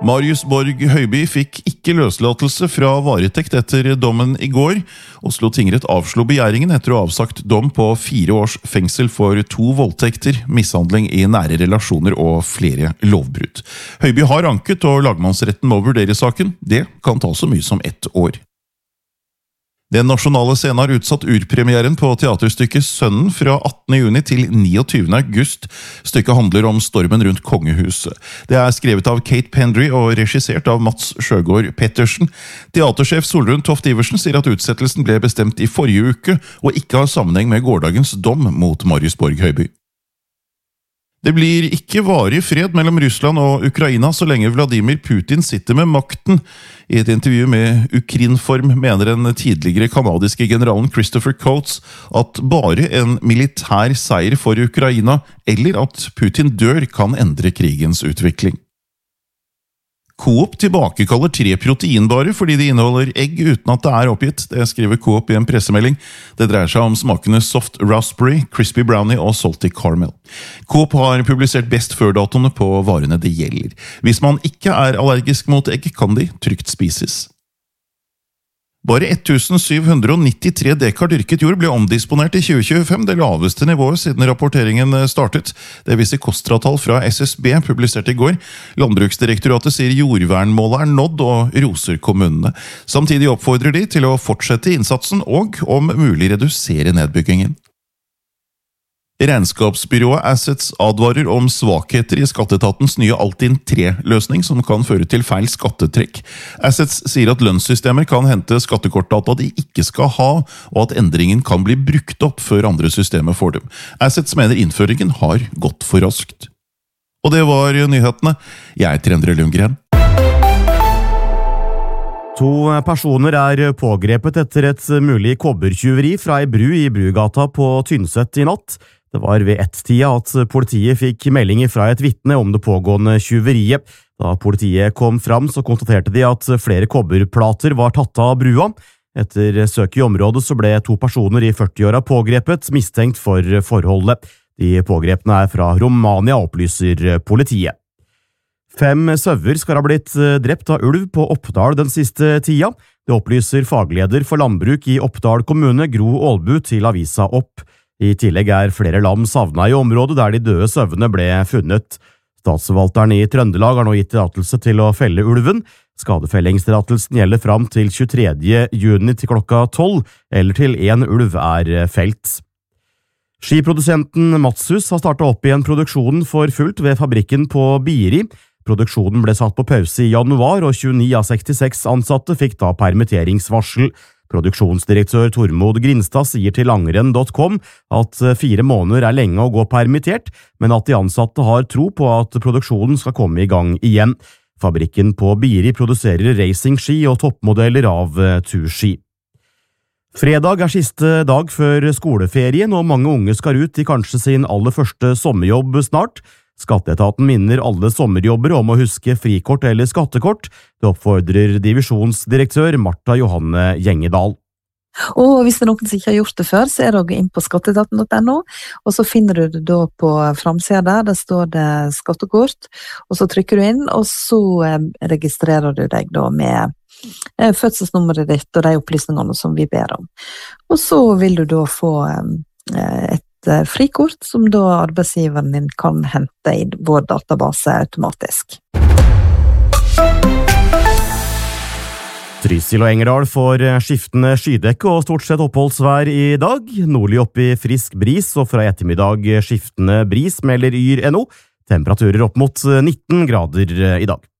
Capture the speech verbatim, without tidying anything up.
Marius Borg Høiby fikk ikke løslatelse fra varetekt etter dommen i går. Oslo tingrett avslo begjæringen etter å ha avsagt dom på fire års fengsel for to voldtekter, mishandling i nære relasjoner og flere lovbrudd. Høiby har anket, og lagmannsretten må vurdere saken. Det kan ta så mye som ett år. Den nasjonale scenen har utsatt urpremieren på teaterstykket Sønnen fra attende juni til niogtyvende august. Stykket handler om stormen rundt kongehuset. Det er skrevet av Kate Pendry og regissert av Mats Sjøgaard Pettersen. Teatersjef Solrun Toft Iversen sier at utsettelsen ble bestemt i forrige uke, og ikke har sammenheng med gårsdagens dom mot Marius Borg Høiby. Det blir ikke varig fred mellom Russland og Ukraina så lenge Vladimir Putin sitter med makten. I et intervju med Ukrinform mener den tidligere kanadiske generalen Christopher Coates at bare en militær seier for Ukraina, eller at Putin dør, kan endre krigens utvikling. Coop tilbakekaller tre proteinbare fordi de inneholder egg uten at det er oppgitt. Det skriver Coop i en pressemelding. Det dreier seg om smakene Soft Raspberry, Crispy Brownie og Salty Caramel. Coop har publisert best før-datoene på varene det gjelder. Hvis man ikke er allergisk mot egg, kan de trygt spises. Bare ett tusen syv hundre nittitre dekar dyrket jord ble omdisponert i tjue tjuefem, det laveste nivået siden rapporteringen startet. Det viser KOSTRA-tall fra S S B, publisert i går. Landbruksdirektoratet sier jordvernmålet er nådd og roser kommunene. Samtidig oppfordrer de til å fortsette innsatsen og om mulig redusere nedbyggingen. Regnskapsbyrået Assets advarer om svakheter i skatteetatens nye Altinn tre-løsning som kan føre til feil skattetrekk. Assets sier at lønnssystemer kan hente skattekortdata de ikke skal ha, og at endringen kan bli brukt opp før andre systemer får dem. Assets mener innføringen har gått for raskt. Og det var nyhetene. Jeg heter Endre Lundgren. To personer er pågrepet etter et mulig kobbertyveri fra ei bru i Brugata på Tynset i natt. Det var ved ett-tida at politiet fikk meldinger fra et vitne om det pågående tyveriet. Da politiet kom fram, så konstaterte de at flere kobberplater var tatt av brua. Etter søk i området så ble to personer i førtiåra pågrepet, mistenkt for forholdet. De pågrepne er fra Romania, opplyser politiet. Fem sauer skal ha blitt drept av ulv på Oppdal den siste tida. Det opplyser fagleder for landbruk i Oppdal kommune, Gro Aalbu, til avisa Opp. I tillegg er flere lam savnet i området der de døde sauene ble funnet. Statsforvalteren i Trøndelag har nå gitt tillatelse til å felle ulven. Skadefellingstillatelsen gjelder fram til tjuetredje juni til klokka tolv, eller til en ulv er felt. Skiprodusenten Matshus har startet opp igjen produksjonen for fullt ved fabrikken på Biri. Produksjonen ble satt på pause i januar, og tjueni av sekstiseks ansatte fikk da permitteringsvarsel. Produksjonsdirektør Tormod Grinstad sier til langrenn punktum com at fire måneder er lenge å gå permittert, men at de ansatte har tro på at produksjonen skal komme i gang igjen. Fabrikken på Biri produserer racingski og toppmodeller av turski. Fredag er siste dag før skoleferien, og mange unge skal ut i kanskje sin aller første sommerjobb snart. Skatteetaten minner alle sommerjobber om å huske frikort eller skattekort. Det oppfordrer divisjonsdirektør Martha Johanne Gjengedal. Og hvis det er noen som ikke har gjort det før, så er det inn på skatteetaten punktum no, og så finner du det da på framsida der, der står det skattekort, og så trykker du inn, og så registrerer du deg da med fødselsnummeret ditt og de opplysningene som vi ber om. Og så vil du da få et frikort som da arbeidsgiveren din kan hente i vår database automatisk. Trysil og Engerdal får skiftende skydekke og stort sett oppholdsvær i dag. Nordlig opp i frisk bris, og fra ettermiddag skiftende bris melder Yr punktum no. Temperaturer opp mot nitten grader i dag.